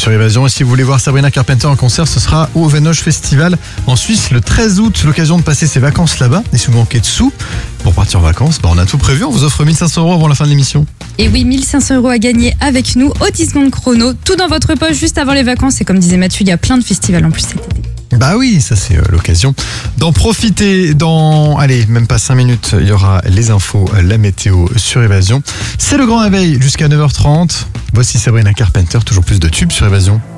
sur Évasion. Et si vous voulez voir Sabrina Carpenter en concert, ce sera au Venoge Festival en Suisse le 13 août. L'occasion de passer ses vacances là-bas. Et si vous manquez de sous pour partir en vacances, on a tout prévu. On vous offre 1 500 € avant la fin de l'émission. Et oui, 1 500 € à gagner avec nous au 10 secondes chrono. Tout dans votre poche juste avant les vacances. Et comme disait Mathieu, il y a plein de festivals en plus cet été. Bah oui, ça c'est l'occasion d'en profiter. Dans, même pas 5 minutes, il y aura les infos, la météo sur Évasion. C'est le grand réveil jusqu'à 9h30. Voici Sabrina Carpenter, toujours plus de tubes sur Évasion.